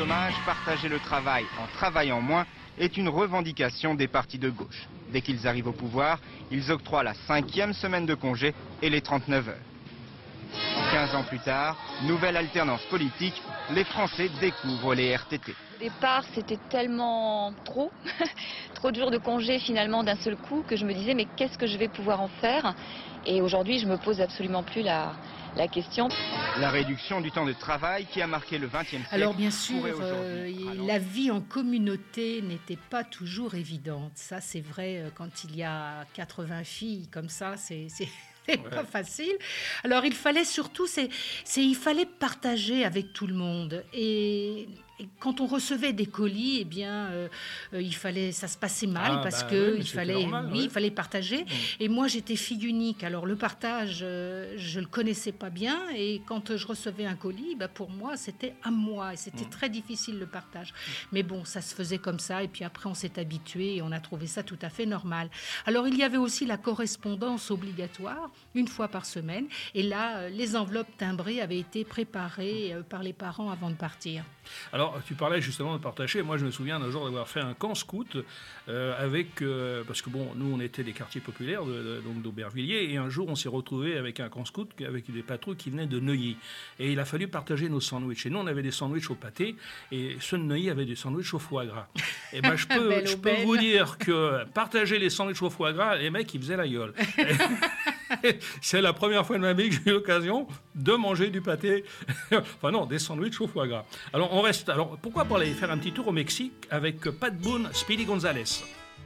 chômage, partager le travail en travaillant moins est une revendication des partis de gauche. Dès qu'ils arrivent au pouvoir, ils octroient la 5e semaine de congé et les 39 heures. 15 ans plus tard, nouvelle alternance politique, les Français découvrent les RTT. Au départ, c'était tellement trop, trop de jours de congé finalement d'un seul coup que je me disais mais qu'est-ce que je vais pouvoir en faire? Et aujourd'hui, je me pose absolument plus la question. La réduction du temps de travail qui a marqué le XXe siècle. Alors bien sûr, la vie en communauté n'était pas toujours évidente. Ça, c'est vrai, quand il y a 80 filles comme ça, c'est pas facile. Alors il fallait surtout, il fallait partager avec tout le monde. Et quand on recevait des colis, eh bien, ça se passait mal parce que il fallait partager. Et moi, j'étais fille unique. Alors le partage, je le connaissais pas bien. Et quand je recevais un colis, pour moi, c'était à moi. Et c'était très difficile le partage. Mais bon, ça se faisait comme ça. Et puis après, on s'est habitué et on a trouvé ça tout à fait normal. Alors il y avait aussi la correspondance obligatoire, une fois par semaine. Et là, les enveloppes timbrées avaient été préparées par les parents avant de partir. Alors, tu parlais justement de partager. Moi, je me souviens d'un jour d'avoir fait un camp scout parce que bon, nous, on était des quartiers populaires, donc d'Aubervilliers, et un jour, on s'est retrouvés avec un camp scout avec des patrouilles qui venaient de Neuilly. Et il a fallu partager nos sandwichs. Et nous, on avait des sandwichs au pâté, et ceux de Neuilly avaient des sandwichs au foie gras. Et ben, je peux vous dire que partager les sandwichs au foie gras, les mecs, ils faisaient la gueule. C'est la première fois de ma vie que j'ai eu l'occasion de manger du pâté, enfin non, des sandwichs au foie gras. Alors on reste, pourquoi pas aller faire un petit tour au Mexique avec Pat Boone, Speedy Gonzales.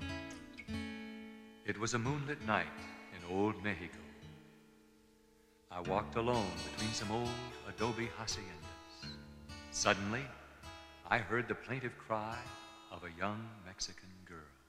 It was a moonlit night in old Mexico. I walked alone between some old adobe haciendas. Suddenly, I heard the plaintive cry of a young Mexican girl.